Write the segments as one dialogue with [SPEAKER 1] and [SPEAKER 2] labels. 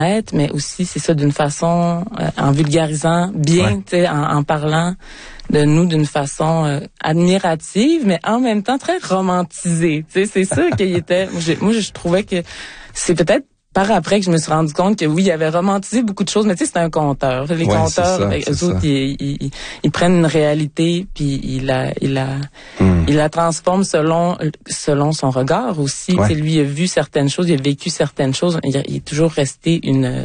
[SPEAKER 1] mais aussi c'est ça d'une façon en vulgarisant bien, tu sais, en parlant de nous d'une façon admirative, mais en même temps très romantisée. Tu sais, c'est ça qu'il était. Moi, je trouvais que c'est peut-être par après que je me suis rendu compte que oui, il avait romantisé beaucoup de choses, mais tu sais, c'est un conteur. Les conteurs, eux autres, ils prennent une réalité puis ils la transforment selon son regard aussi. Tu sais, lui, il a vu certaines choses, il a vécu certaines choses. Il est toujours resté une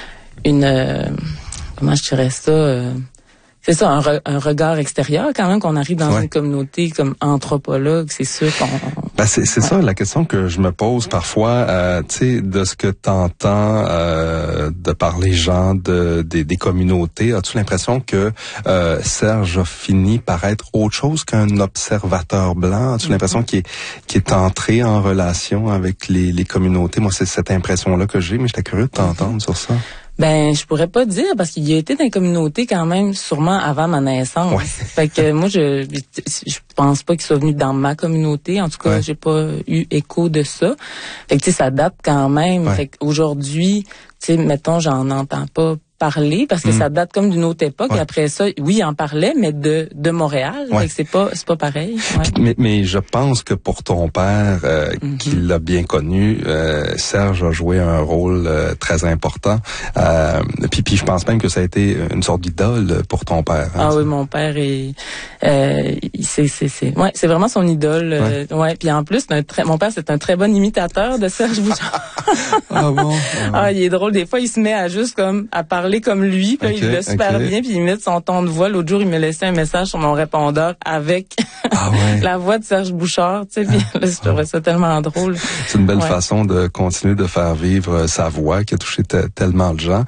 [SPEAKER 1] comment je dirais ça. C'est ça, un regard extérieur quand même qu'on arrive dans une communauté comme anthropologue, c'est sûr qu'on...
[SPEAKER 2] c'est ça la question que je me pose parfois, tu sais, de ce que t'entends de par les gens des communautés. As-tu l'impression que Serge a fini par être autre chose qu'un observateur blanc? As-tu l'impression qu'il est entré en relation avec les communautés? Moi, c'est cette impression-là que j'ai, mais j'étais curieux de t'entendre sur ça.
[SPEAKER 1] Ben, je pourrais pas dire parce qu'il a été dans la communauté quand même sûrement avant ma naissance.
[SPEAKER 2] Ouais.
[SPEAKER 1] Fait que moi je pense pas qu'il soit venu dans ma communauté. En tout cas, j'ai pas eu écho de ça. Fait que tu sais, ça date quand même. Fait qu'aujourd'hui, tu sais, mettons, j'en entends pas parler parce que ça date comme d'une autre époque. Et après ça, oui, il en parlait, mais de Montréal. Fait que c'est pas pareil.
[SPEAKER 2] Mais je pense que pour ton père, qui l'a bien connu, Serge a joué un rôle très important. Puis je pense même que ça a été une sorte d'idole pour ton père. Hein,
[SPEAKER 1] oui, mon père c'est vraiment son idole. Puis en plus, mon père c'est un très bon imitateur de Serge Bouchard.
[SPEAKER 2] Ah bon?
[SPEAKER 1] Il est drôle. Des fois, il se met à juste comme à parler comme lui, puis il le super bien, puis il imite son ton de voix. L'autre jour, il me laissait un message sur mon répondeur avec la voix de Serge Bouchard, tu sais, puis là, je trouvais ça tellement drôle.
[SPEAKER 2] C'est une belle façon de continuer de faire vivre sa voix qui a touché tellement de gens.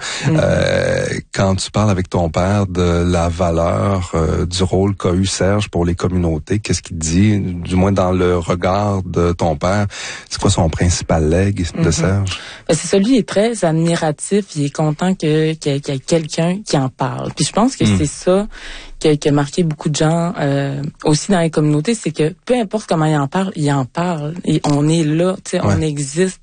[SPEAKER 2] Quand tu parles avec ton père de la valeur du rôle qu'a eu Serge pour les communautés, qu'est-ce qu'il dit, du moins dans le regard de ton père? C'est quoi son principal legs de Serge?
[SPEAKER 1] C'est ça, lui, il est très admiratif, il est content qu'il y ait quelqu'un qui en parle. Puis je pense que c'est ça qui a marqué beaucoup de gens aussi dans les communautés, c'est que peu importe comment il en parle. Et on est là, tu sais, on existe.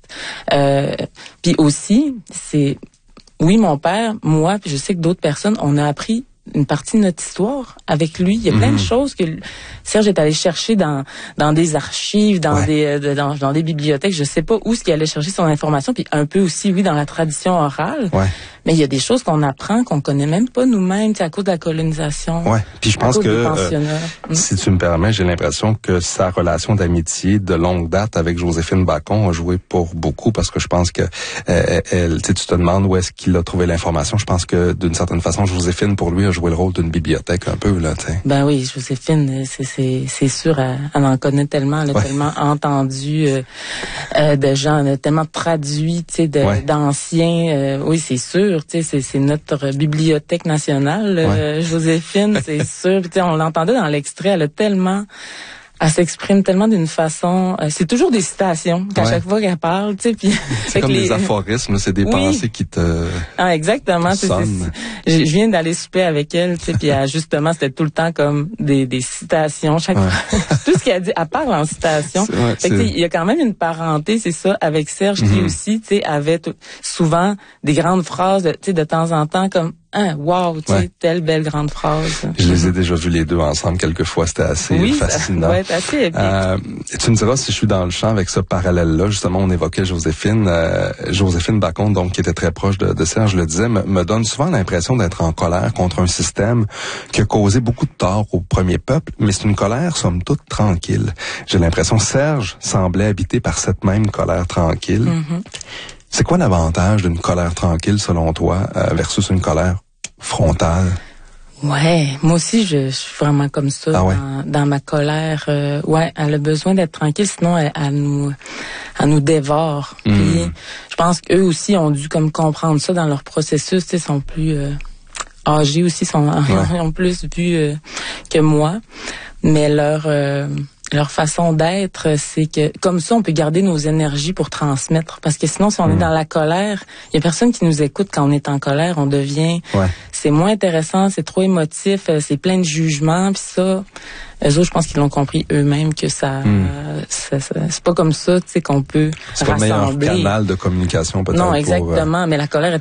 [SPEAKER 1] Puis aussi, c'est... Oui, mon père, moi, puis je sais que d'autres personnes, on a appris une partie de notre histoire avec lui. Il y a plein de choses que Serge est allé chercher dans des archives, dans des bibliothèques. Je sais pas où est-ce qu'il allait chercher son information, puis un peu aussi, oui, dans la tradition orale. Mais il y a des choses qu'on apprend qu'on connaît même pas nous-mêmes, à cause de la colonisation.
[SPEAKER 2] Puis je pense que, si tu me permets, j'ai l'impression que sa relation d'amitié de longue date avec Joséphine Bacon a joué pour beaucoup, parce que je pense que tu te demandes où est-ce qu'il a trouvé l'information. Je pense que d'une certaine façon, Joséphine, pour lui, a joué le rôle d'une bibliothèque un peu, là, tu sais.
[SPEAKER 1] Ben oui, Joséphine, c'est sûr, elle en connaît tellement, elle a tellement entendu de gens, elle a tellement traduit, tu sais, d'anciens, oui, c'est sûr. C'est notre bibliothèque nationale, Joséphine, c'est sûr. On l'entendait dans l'extrait, elle s'exprime tellement d'une façon... c'est toujours des citations qu'à chaque fois qu'elle parle, tu sais. Puis
[SPEAKER 2] c'est comme des aphorismes, c'est des pensées qui te...
[SPEAKER 1] exactement. Je viens d'aller souper avec elle, tu sais, puis justement, c'était tout le temps comme des citations. Chaque fois, tout ce qu'elle dit, elle parle en citation. Il y a quand même une parenté, c'est ça, avec Serge, qui aussi, tu sais, avait souvent des grandes phrases, tu sais, de temps en temps, comme wow, tu sais, telle belle grande phrase.
[SPEAKER 2] Je les ai déjà vus les deux ensemble quelques fois, c'était assez fascinant.
[SPEAKER 1] Oui, c'est assez épique.
[SPEAKER 2] Tu me diras si je suis dans le champ avec ce parallèle-là. Justement, on évoquait Joséphine Bacon, donc qui était très proche de Serge, le disait, me donne souvent l'impression d'être en colère contre un système qui a causé beaucoup de tort au premier peuple, mais c'est une colère somme toute tranquille. J'ai l'impression que Serge semblait habité par cette même colère tranquille. C'est quoi l'avantage d'une colère tranquille, selon toi, versus une colère frontale?
[SPEAKER 1] Ouais, moi aussi, je suis vraiment comme ça dans ma colère. Elle a besoin d'être tranquille, sinon elle nous dévore. Puis, je pense qu'eux aussi ont dû comme comprendre ça dans leur processus. Ils sont plus âgés aussi, ont plus vu que moi. Mais leur façon d'être, c'est que comme ça, on peut garder nos énergies pour transmettre. Parce que sinon, si on est dans la colère, il y a personne qui nous écoute quand on est en colère. On devient... C'est moins intéressant, c'est trop émotif, c'est plein de jugements. Puis ça, eux autres, je pense qu'ils l'ont compris eux-mêmes que ça c'est pas comme ça, tu sais, qu'on peut rassembler.
[SPEAKER 2] C'est pas le meilleur canal de communication peut-être.
[SPEAKER 1] Non, exactement. Mais la colère est